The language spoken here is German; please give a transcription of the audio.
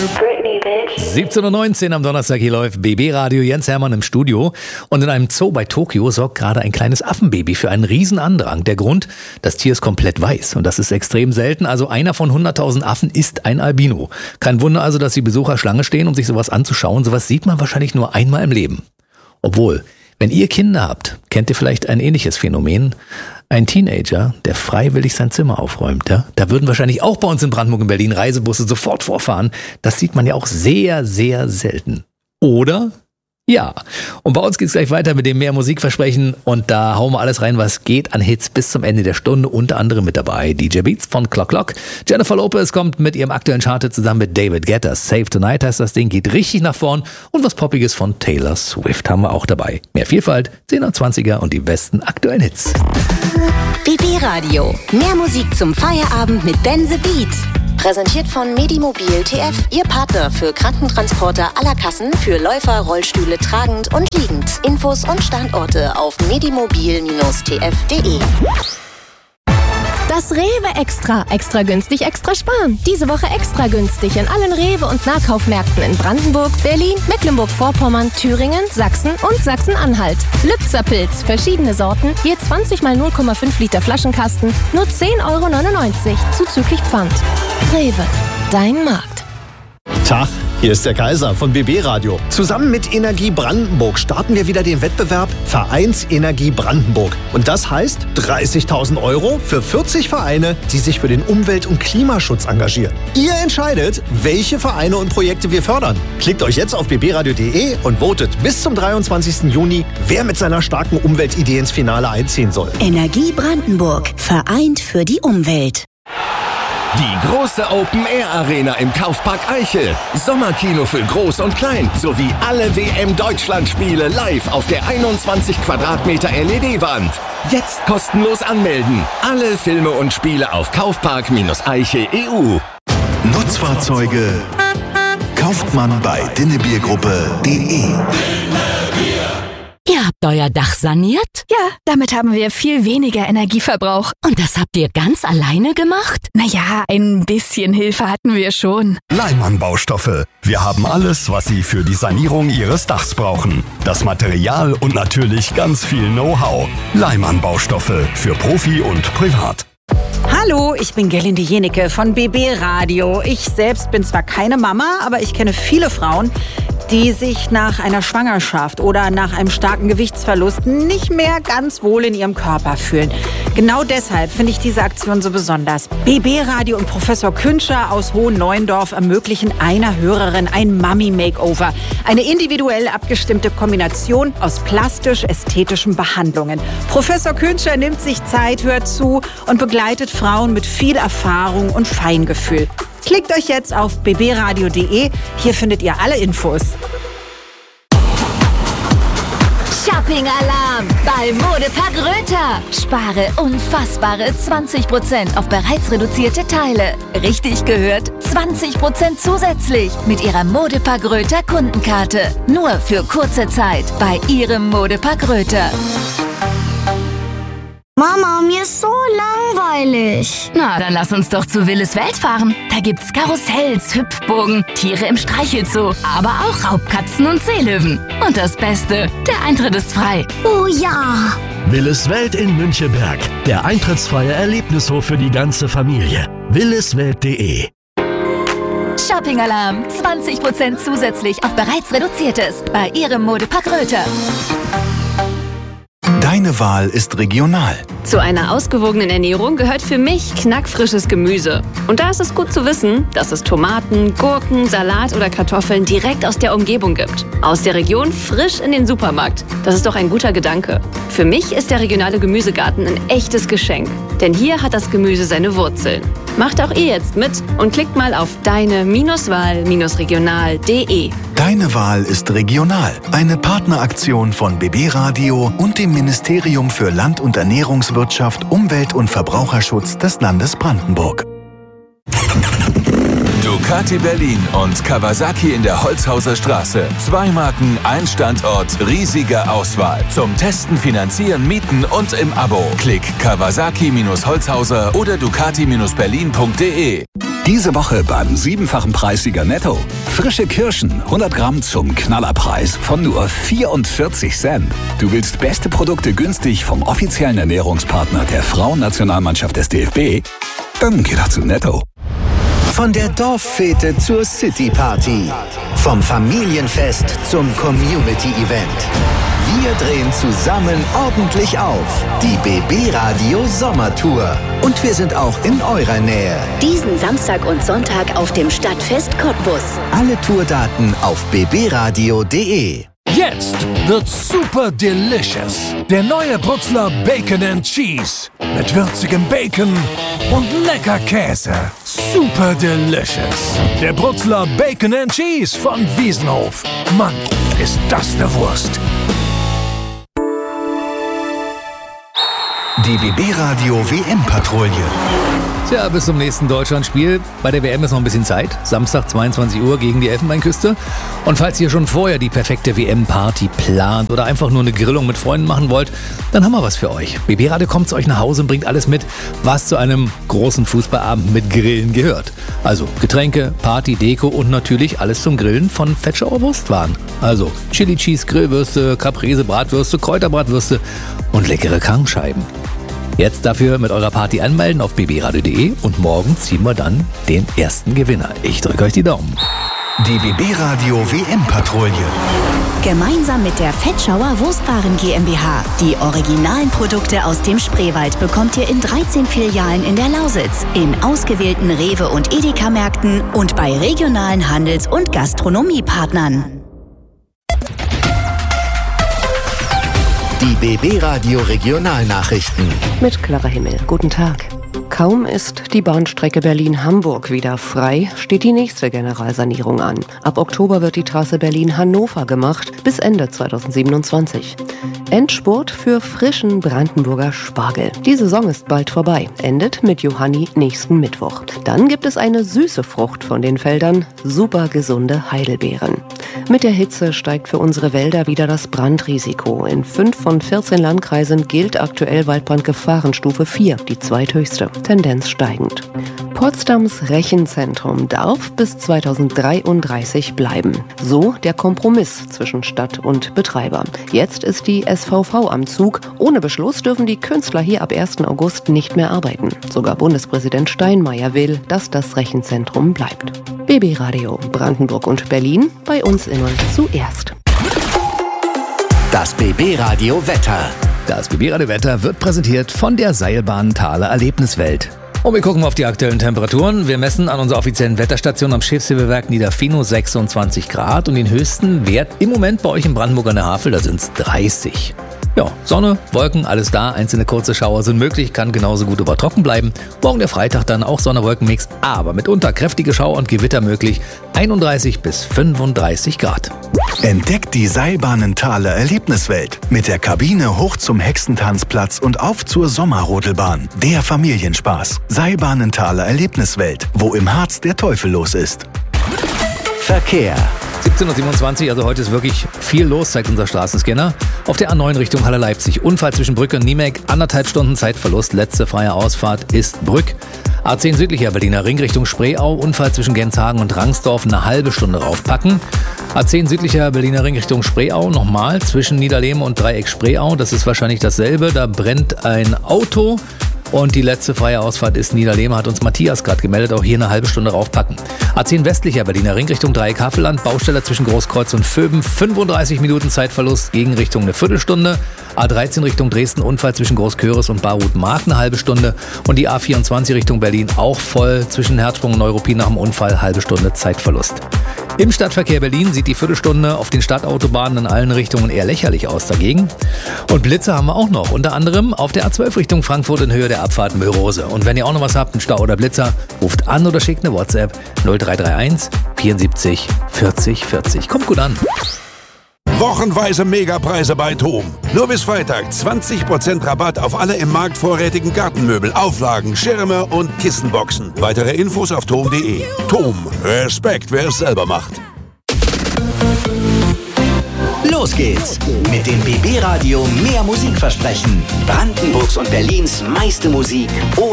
17:19 Uhr am Donnerstag, hier läuft BB Radio, Jens Hermann im Studio. Und in einem Zoo bei Tokio sorgt gerade ein kleines Affenbaby für einen riesen Andrang. Der Grund, das Tier ist komplett weiß und das ist extrem selten. Also einer von 100.000 Affen ist ein Albino. Kein Wunder also, dass die Besucher Schlange stehen, um sich sowas anzuschauen. Sowas sieht man wahrscheinlich nur einmal im Leben. Obwohl, wenn ihr Kinder habt, kennt ihr vielleicht ein ähnliches Phänomen. Ein Teenager, der freiwillig sein Zimmer aufräumt, ja? Da würden wahrscheinlich auch bei uns in Brandenburg und Berlin Reisebusse sofort vorfahren. Das sieht man ja auch sehr, sehr selten. Oder? Ja. Und bei uns geht's gleich weiter mit dem mehr Musikversprechen und da hauen wir alles rein, was geht an Hits bis zum Ende der Stunde. Unter anderem mit dabei DJ Beats von Clock Clock. Jennifer Lopez kommt mit ihrem aktuellen Charted zusammen mit David Guetta. Save Tonight heißt das Ding, geht richtig nach vorn. Und was Poppiges von Taylor Swift haben wir auch dabei. Mehr Vielfalt, 10er, 20er und die besten aktuellen Hits. BB Radio. Mehr Musik zum Feierabend mit Ben the Beat. Präsentiert von Medimobil TF, Ihr Partner für Krankentransporter aller Kassen für Läufer, Rollstühle tragend und liegend. Infos und Standorte auf medimobil-tf.de. Das Rewe Extra. Extra günstig, extra sparen. Diese Woche extra günstig in allen Rewe- und Nahkaufmärkten in Brandenburg, Berlin, Mecklenburg-Vorpommern, Thüringen, Sachsen und Sachsen-Anhalt. Lübzer Pilz, verschiedene Sorten, je 20 mal 0,5 Liter Flaschenkasten, nur 10,99 € zuzüglich Pfand. Rewe, dein Markt. Tag, hier ist der Kaiser von BB Radio. Zusammen mit Energie Brandenburg starten wir wieder den Wettbewerb Vereinsenergie Brandenburg. Und das heißt 30.000 € für 40 Vereine, die sich für den Umwelt- und Klimaschutz engagieren. Ihr entscheidet, welche Vereine und Projekte wir fördern. Klickt euch jetzt auf bbradio.de und votet bis zum 23. Juni, wer mit seiner starken Umweltidee ins Finale einziehen soll. Energie Brandenburg. Vereint für die Umwelt. Die große Open-Air-Arena im Kaufpark Eichel. Sommerkino für Groß und Klein. Sowie alle WM-Deutschland-Spiele live auf der 21 Quadratmeter LED-Wand. Jetzt kostenlos anmelden. Alle Filme und Spiele auf Kaufpark-Eichel.eu. Nutzfahrzeuge kauft man bei dinnebiergruppe.de. Ihr habt euer Dach saniert? Ja, damit haben wir viel weniger Energieverbrauch. Und das habt ihr ganz alleine gemacht? Naja, ein bisschen Hilfe hatten wir schon. Leimann Baustoffe. Wir haben alles, was Sie für die Sanierung Ihres Dachs brauchen. Das Material und natürlich ganz viel Know-how. Leimann Baustoffe für Profi und Privat. Hallo, ich bin Gerlinde Jenecke von BB Radio. Ich selbst bin zwar keine Mama, aber ich kenne viele Frauen, die sich nach einer Schwangerschaft oder nach einem starken Gewichtsverlust nicht mehr ganz wohl in ihrem Körper fühlen. Genau deshalb finde ich diese Aktion so besonders. BB Radio und Professor Künscher aus Hohenneuendorf ermöglichen einer Hörerin ein Mummy-Makeover. Eine individuell abgestimmte Kombination aus plastisch-ästhetischen Behandlungen. Professor Künscher nimmt sich Zeit, hört zu und begleitet Frauen mit viel Erfahrung und Feingefühl. Klickt euch jetzt auf bbradio.de. Hier findet ihr alle Infos. Shopping-Alarm bei Modepark Röther. Spare unfassbare 20% auf bereits reduzierte Teile. Richtig gehört, 20% zusätzlich mit Ihrer Modepark Röther Kundenkarte. Nur für kurze Zeit bei Ihrem Modepark Röther. Mama, mir ist so langweilig. Na, dann lass uns doch zu Willis Welt fahren. Da gibt's Karussells, Hüpfburgen, Tiere im Streichelzoo, aber auch Raubkatzen und Seelöwen. Und das Beste, der Eintritt ist frei. Oh ja! Willis Welt in Müncheberg. Der eintrittsfreie Erlebnishof für die ganze Familie. williswelt.de. Shopping-Alarm, 20% zusätzlich auf bereits reduziertes bei Ihrem Modepark Röther. Deine Wahl ist regional. Zu einer ausgewogenen Ernährung gehört für mich knackfrisches Gemüse. Und da ist es gut zu wissen, dass es Tomaten, Gurken, Salat oder Kartoffeln direkt aus der Umgebung gibt. Aus der Region frisch in den Supermarkt. Das ist doch ein guter Gedanke. Für mich ist der regionale Gemüsegarten ein echtes Geschenk. Denn hier hat das Gemüse seine Wurzeln. Macht auch ihr jetzt mit und klickt mal auf deine-wahl-regional.de. Deine Wahl ist regional. Eine Partneraktion von BB Radio und dem Ministerium für Land- und Ernährungswirtschaft, Umwelt- und Verbraucherschutz des Landes Brandenburg. Ducati Berlin und Kawasaki in der Holzhauser Straße. 2 Marken, ein Standort, riesige Auswahl. Zum Testen, Finanzieren, Mieten und im Abo. Klick Kawasaki-Holzhauser oder Ducati-Berlin.de. Diese Woche beim 7-fachen Preissieger Netto. Frische Kirschen, 100 Gramm zum Knallerpreis von nur 44 Cent. Du willst beste Produkte günstig vom offiziellen Ernährungspartner der Frauennationalmannschaft des DFB? Dann geh doch zu Netto. Von der Dorffete zur City-Party. Vom Familienfest zum Community-Event. Wir drehen zusammen ordentlich auf. Die BB Radio Sommertour. Und wir sind auch in eurer Nähe. Diesen Samstag und Sonntag auf dem Stadtfest Cottbus. Alle Tourdaten auf bbradio.de. Jetzt wird's super delicious. Der neue Brutzler Bacon and Cheese. Mit würzigem Bacon und lecker Käse. Super delicious. Der Brutzler Bacon and Cheese von Wiesenhof. Mann, ist das eine Wurst. Die BB Radio WM-Patrouille. Tja, bis zum nächsten Deutschlandspiel. Bei der WM ist noch ein bisschen Zeit. Samstag 22 Uhr gegen die Elfenbeinküste. Und falls ihr schon vorher die perfekte WM-Party plant oder einfach nur eine Grillung mit Freunden machen wollt, dann haben wir was für euch. BB Radio kommt zu euch nach Hause und bringt alles mit, was zu einem großen Fußballabend mit Grillen gehört. Also Getränke, Party, Deko und natürlich alles zum Grillen von Fetschauer Wurstwaren. Also Chili Cheese Grillwürste, Caprese Bratwürste, Kräuterbratwürste und leckere Kammscheiben. Jetzt dafür mit eurer Party anmelden auf bbradio.de und morgen ziehen wir dann den ersten Gewinner. Ich drücke euch die Daumen. Die BB Radio WM-Patrouille. Gemeinsam mit der Fetschauer Wurstwaren GmbH. Die originalen Produkte aus dem Spreewald bekommt ihr in 13 Filialen in der Lausitz, in ausgewählten Rewe- und Edeka-Märkten und bei regionalen Handels- und Gastronomiepartnern. Die BB Radio Regionalnachrichten. Mit Clara Himmel. Guten Tag. Kaum ist die Bahnstrecke Berlin-Hamburg wieder frei, steht die nächste Generalsanierung an. Ab Oktober wird die Trasse Berlin-Hannover gemacht, bis Ende 2027. Endspurt für frischen Brandenburger Spargel. Die Saison ist bald vorbei, endet mit Johanni nächsten Mittwoch. Dann gibt es eine süße Frucht von den Feldern, super gesunde Heidelbeeren. Mit der Hitze steigt für unsere Wälder wieder das Brandrisiko. In 5 von 14 Landkreisen gilt aktuell Waldbrandgefahrenstufe 4, die zweithöchste. Tendenz steigend. Potsdams Rechenzentrum darf bis 2033 bleiben. So der Kompromiss zwischen Stadt und Betreiber. Jetzt ist die SVV am Zug. Ohne Beschluss dürfen die Künstler hier ab 1. August nicht mehr arbeiten. Sogar Bundespräsident Steinmeier will, dass das Rechenzentrum bleibt. BB Radio Brandenburg und Berlin, bei uns immer zuerst. Das BB Radio Wetter. Das BB Radio Wetter wird präsentiert von der Seilbahn Thaler Erlebniswelt. Und wir gucken auf die aktuellen Temperaturen. Wir messen an unserer offiziellen Wetterstation am Schiffshebewerk Niederfino 26 Grad und den höchsten Wert im Moment bei euch in Brandenburg an der Havel, da sind es 30. Ja, Sonne, Wolken, alles da, einzelne kurze Schauer sind möglich, kann genauso gut über trocken bleiben. Morgen der Freitag dann auch Sonne-Wolken-Mix, aber mitunter kräftige Schauer und Gewitter möglich, 31 bis 35 Grad. Entdeckt die Seilbahnen-Thaler Erlebniswelt mit der Kabine hoch zum Hexentanzplatz und auf zur Sommerrodelbahn. Der Familienspaß. Seilbahnen-Thaler Erlebniswelt, wo im Harz der Teufel los ist. Verkehr. 17:27 Uhr, also heute ist wirklich viel los, zeigt unser Straßenscanner. Auf der A9 Richtung Halle Leipzig. Unfall zwischen Brücke und Niemek, 1,5 Stunden Zeitverlust. Letzte freie Ausfahrt ist Brück. A10 südlicher Berliner Ring Richtung Spreeau. Unfall zwischen Genshagen und Rangsdorf, eine halbe Stunde raufpacken. A10 südlicher Berliner Ring Richtung Spreeau. Nochmal zwischen Niederlehme und Dreieck Spreeau. Das ist wahrscheinlich dasselbe. Da brennt ein Auto. Und die letzte freie Ausfahrt ist Niederlehme, hat uns Matthias gerade gemeldet, auch hier eine halbe Stunde raufpacken. A10 westlicher Berliner Ring Richtung Dreieck Havelland, Baustelle zwischen Großkreuz und Vöben, 35 Minuten Zeitverlust, Gegenrichtung eine Viertelstunde. A13 Richtung Dresden, Unfall zwischen Großköris und Barut-Mark, eine halbe Stunde. Und die A24 Richtung Berlin auch voll, zwischen Herzsprung und Neuruppin nach dem Unfall, halbe Stunde Zeitverlust. Im Stadtverkehr Berlin sieht die Viertelstunde auf den Stadtautobahnen in allen Richtungen eher lächerlich aus dagegen. Und Blitze haben wir auch noch, unter anderem auf der A12 Richtung Frankfurt in Höhe der Abfahrt Möhrose. Und wenn ihr auch noch was habt, einen Stau oder Blitzer, ruft an oder schickt eine WhatsApp 0331 74 40 40. Kommt gut an. Wochenweise Megapreise bei TOM. Nur bis Freitag 20% Rabatt auf alle im Markt vorrätigen Gartenmöbel, Auflagen, Schirme und Kissenboxen. Weitere Infos auf tom.de. TOM. Respekt, wer es selber macht. Los geht's mit dem BB Radio mehr Musik versprechen. Brandenburgs und Berlins meiste Musik ohne